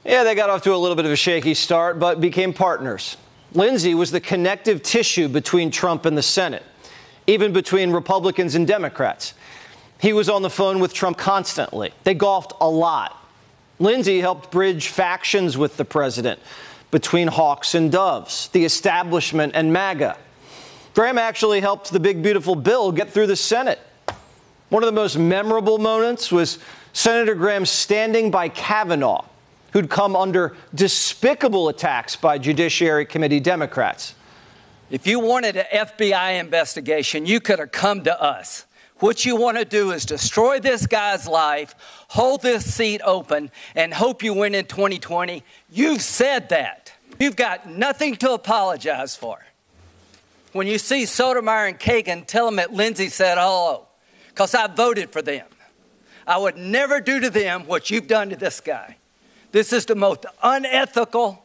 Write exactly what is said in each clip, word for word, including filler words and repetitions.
Yeah, they got off to a little bit of a shaky start, but became partners. Lindsey was the connective tissue between Trump and the Senate, even between Republicans and Democrats. He was on the phone with Trump constantly. They golfed a lot. Lindsey helped bridge factions with the president, between hawks and doves, the establishment and MAGA. Graham actually helped the big, beautiful bill get through the Senate. One of the most memorable moments was Senator Graham standing by Kavanaugh, who'd come under despicable attacks by Judiciary Committee Democrats. If you wanted an F B I investigation, you could have come to us. What you want to do is destroy this guy's life, hold this seat open, and hope you win in twenty twenty. You've said that. You've got nothing to apologize for. When you see Sotomayor and Kagan, tell them that Lindsey said hello, because I voted for them. I would never do to them what you've done to this guy. This is the most unethical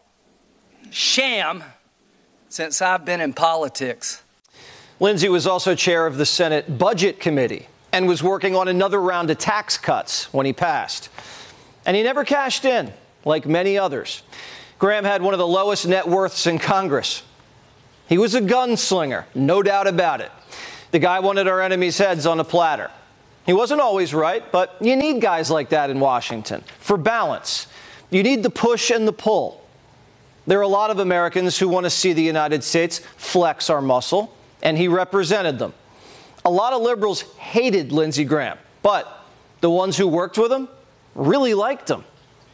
sham since I've been in politics. Lindsey was also chair of the Senate Budget Committee and was working on another round of tax cuts when he passed. And he never cashed in, like many others. Graham had one of the lowest net worths in Congress. He was a gunslinger, no doubt about it. The guy wanted our enemies' heads on a platter. He wasn't always right, but you need guys like that in Washington for balance. You need the push and the pull. There are a lot of Americans who want to see the United States flex our muscle, and he represented them. A lot of liberals hated Lindsey Graham, but the ones who worked with him really liked him.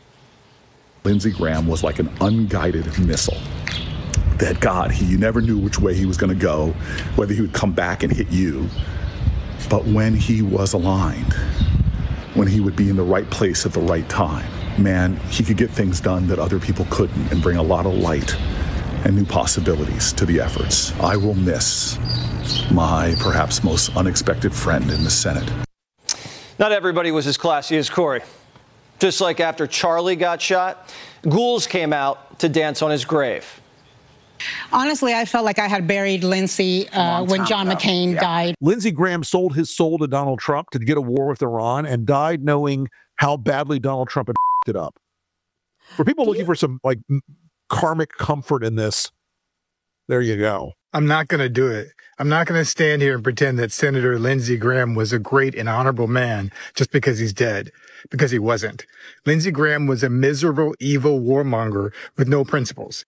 Lindsey Graham was like an unguided missile. That God, he, you never knew which way he was going to go, whether he would come back and hit you. But when he was aligned, when he would be in the right place at the right time, man, he could get things done that other people couldn't and bring a lot of light and new possibilities to the efforts. I will miss my perhaps most unexpected friend in the Senate. Not everybody was as classy as Corey. Just like after Charlie got shot, ghouls came out to dance on his grave. Honestly, I felt like I had buried Lindsey uh, when John ago. McCain yeah. died. Lindsey Graham sold his soul to Donald Trump to get a war with Iran and died knowing how badly Donald Trump had it up. For people looking for some like karmic comfort in this, there you go. I'm not going to do it. I'm not going to stand here and pretend that Senator Lindsey Graham was a great and honorable man just because he's dead, because he wasn't. Lindsey Graham was a miserable, evil warmonger with no principles.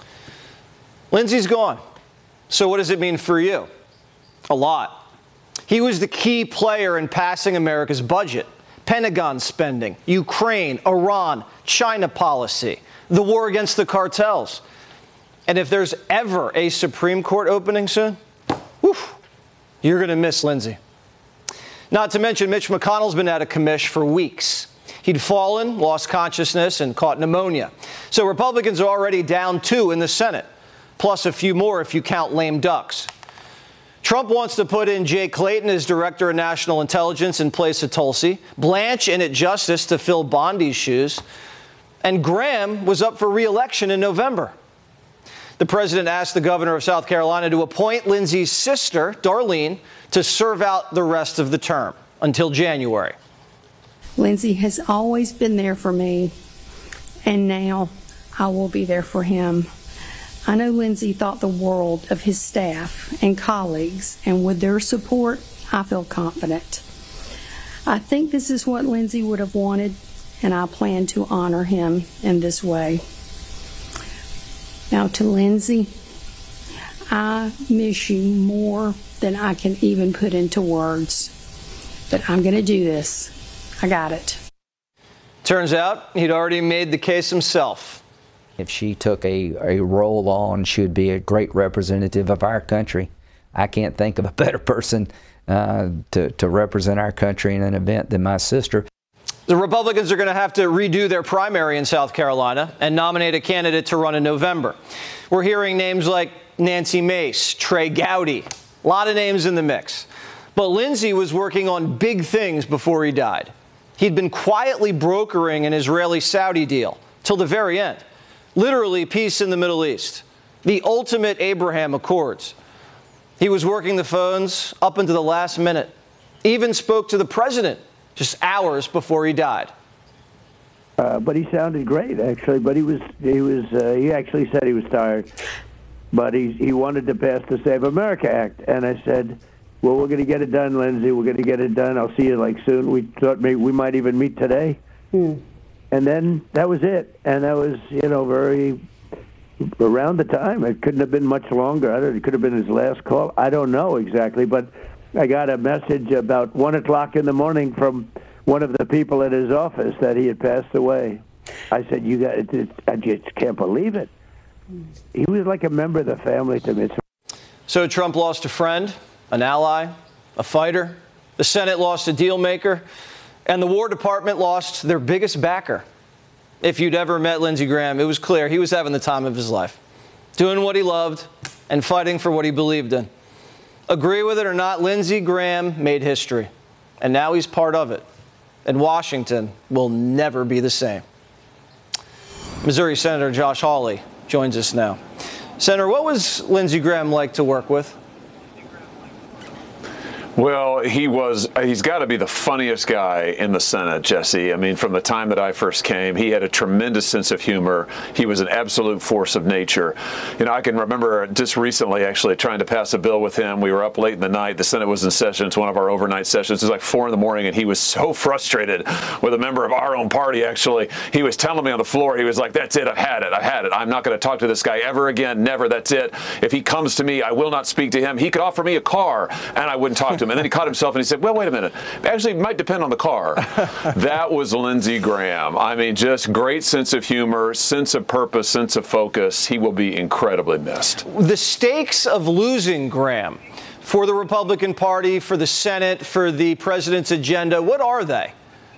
Lindsey's gone. So what does it mean for you? A lot. He was the key player in passing America's budget, Pentagon spending, Ukraine, Iran, China policy, the war against the cartels. And if there's ever a Supreme Court opening soon, whew, you're going to miss Lindsey. Not to mention Mitch McConnell's been out of commish for weeks. He'd fallen, lost consciousness, and caught pneumonia. So Republicans are already down two in the Senate, plus a few more if you count lame ducks. Trump wants to put in Jay Clayton as Director of National Intelligence in place of Tulsi, Blanche in at Justice to fill Bondi's shoes, and Graham was up for re-election in November. The president asked the governor of South Carolina to appoint Lindsey's sister, Darlene, to serve out the rest of the term until January. Lindsey has always been there for me, and now I will be there for him. I know Lindsey thought the world of his staff and colleagues, and with their support, I feel confident. I think this is what Lindsey would have wanted, and I plan to honor him in this way. Now to Lindsey, I miss you more than I can even put into words, but I'm going to do this. I got it. Turns out he'd already made the case himself. If she took a, a role on, she would be a great representative of our country. I can't think of a better person uh, to, to represent our country in an event than my sister. The Republicans are going to have to redo their primary in South Carolina and nominate a candidate to run in November. We're hearing names like Nancy Mace, Trey Gowdy, a lot of names in the mix. But Lindsey was working on big things before he died. He'd been quietly brokering an Israeli-Saudi deal till the very end. Literally peace in the Middle East, the ultimate Abraham Accords. He was working the phones up into the last minute, even spoke to the president just hours before he died. Uh, but he sounded great, actually. But he was he was uh, he actually said he was tired, but he he wanted to pass the Save America Act, and I said, well, we're going to get it done, Lindsey. We're going to get it done. I'll see you like soon. We thought maybe we might even meet today, hmm. and then that was it. And that was you know very around the time. It couldn't have been much longer. I don't, it could have been his last call. I don't know exactly, but I got a message about one o'clock in the morning from one of the people at his office that he had passed away. I said, "You got it, it, I just can't believe it." He was like a member of the family to me. So Trump lost a friend, an ally, a fighter. The Senate lost a deal maker, and the War Department lost their biggest backer. If you'd ever met Lindsey Graham, it was clear he was having the time of his life, doing what he loved and fighting for what he believed in. Agree with it or not, Lindsey Graham made history, and now he's part of it. And Washington will never be the same. Missouri Senator Josh Hawley joins us now. Senator, what was Lindsey Graham like to work with? Well, he was, he's got to be the funniest guy in the Senate, Jesse. I mean, from the time that I first came, he had a tremendous sense of humor. He was an absolute force of nature. You know, I can remember just recently actually trying to pass a bill with him. We were up late in the night. The Senate was in session. It's one of our overnight sessions. It was like four in the morning, and he was so frustrated with a member of our own party, actually. He was telling me on the floor, he was like, that's it. I've had it. I've had it. I'm not going to talk to this guy ever again. Never. That's it. If he comes to me, I will not speak to him. He could offer me a car, and I wouldn't talk to him. And then he caught himself and he said, well, wait a minute. Actually, it might depend on the car. That was Lindsey Graham. I mean, just great sense of humor, sense of purpose, sense of focus. He will be incredibly missed. The stakes of losing Graham for the Republican Party, for the Senate, for the president's agenda, what are they?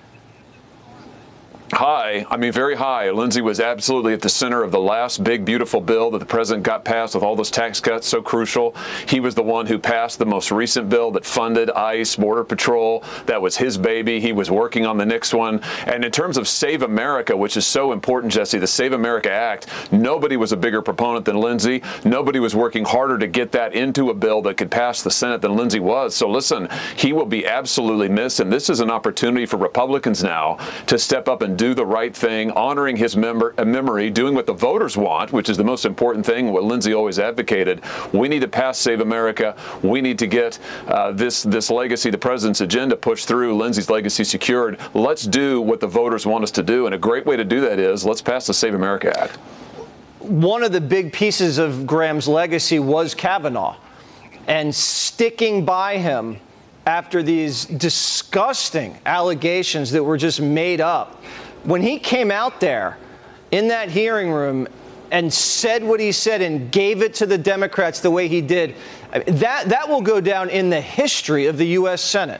High. I mean, very high. Lindsey was absolutely at the center of the last big, beautiful bill that the president got passed with all those tax cuts, so crucial. He was the one who passed the most recent bill that funded ICE, Border Patrol. That was his baby. He was working on the next one. And in terms of Save America, which is so important, Jesse, the Save America Act, nobody was a bigger proponent than Lindsey. Nobody was working harder to get that into a bill that could pass the Senate than Lindsey was. So listen, he will be absolutely missed. And this is an opportunity for Republicans now to step up and do do the right thing, honoring his member, uh, memory, doing what the voters want, which is the most important thing, what Lindsey always advocated. We need to pass Save America. We need to get uh, this, this legacy, the president's agenda, pushed through, Lindsey's legacy secured. Let's do what the voters want us to do. And a great way to do that is let's pass the Save America Act. One of the big pieces of Graham's legacy was Kavanaugh, and sticking by him after these disgusting allegations that were just made up. When he came out there in that hearing room and said what he said and gave it to the Democrats the way he did, that, that will go down in the history of the U S Senate.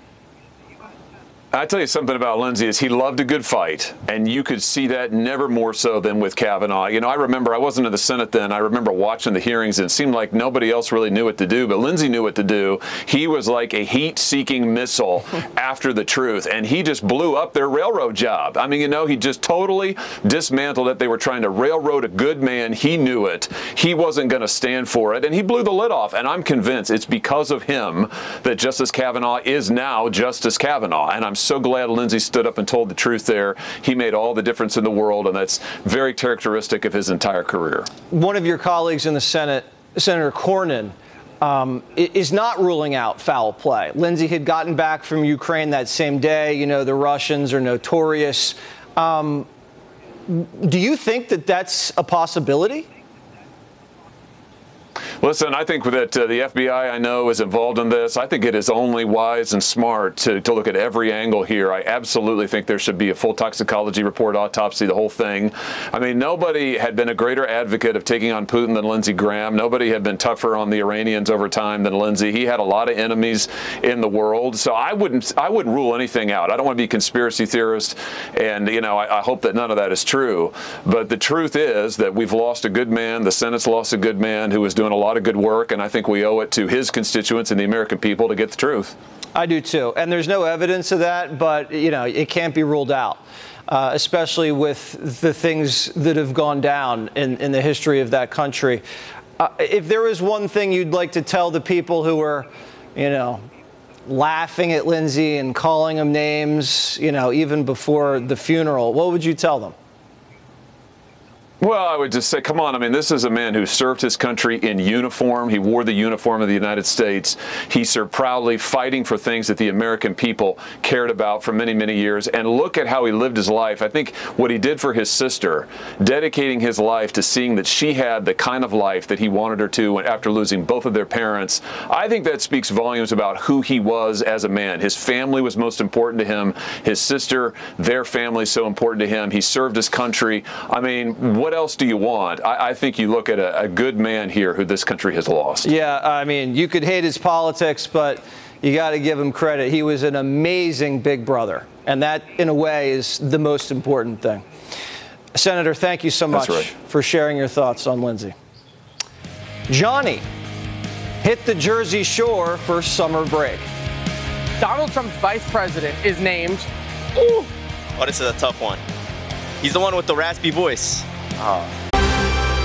I tell you something about Lindsey is he loved a good fight, and you could see that never more so than with Kavanaugh. You know, I remember I wasn't in the Senate then. I remember watching the hearings, and it seemed like nobody else really knew what to do, but Lindsey knew what to do. He was like a heat-seeking missile after the truth, and he just blew up their railroad job. I mean, you know, he just totally dismantled it. They were trying to railroad a good man. He knew it. He wasn't going to stand for it, and he blew the lid off, and I'm convinced it's because of him that Justice Kavanaugh is now Justice Kavanaugh, and I'm so glad Lindsey stood up and told the truth there. He made all the difference in the world, and that's very characteristic of his entire career. One of your colleagues in the Senate, Senator Cornyn, um, is not ruling out foul play. Lindsey had gotten back from Ukraine that same day. You know, the Russians are notorious. Um, do you think that that's a possibility? Listen, I think that uh, the F B I, I know, is involved in this. I think it is only wise and smart to, to look at every angle here. I absolutely think there should be a full toxicology report, autopsy, the whole thing. I mean, nobody had been a greater advocate of taking on Putin than Lindsey Graham. Nobody had been tougher on the Iranians over time than Lindsey. He had a lot of enemies in the world. So I wouldn't I wouldn't rule anything out. I don't want to be a conspiracy theorist, and, you know, I, I hope that none of that is true. But the truth is that we've lost a good man. The Senate's lost a good man who was doing a lot of good work, and I think we owe it to his constituents and the American people to get the truth. I do too, and there's no evidence of that, but you know, it can't be ruled out, uh, especially with the things that have gone down in, in the history of that country. Uh, if there is one thing you'd like to tell the people who are, you know, laughing at Lindsey and calling him names, you know, even before the funeral, what would you tell them? Well, I would just say, come on. I mean, this is a man who served his country in uniform. He wore the uniform of the United States. He served proudly, fighting for things that the American people cared about for many, many years. And look at how he lived his life. I think what he did for his sister, dedicating his life to seeing that she had the kind of life that he wanted her to after losing both of their parents, I think that speaks volumes about who he was as a man. His family was most important to him. His sister, their family, so important to him. He served his country. I mean, what What else do you want? I, I think you look at a, a good man here who this country has lost. Yeah, I mean, you could hate his politics, but you got to give him credit. He was an amazing big brother, and that, in a way, is the most important thing. Senator, thank you so much right. for sharing your thoughts on Lindsey. Johnny hit the Jersey Shore for summer break. Donald Trump's vice president is named. Ooh. Oh, this is a tough one. He's the one with the raspy voice. Oh.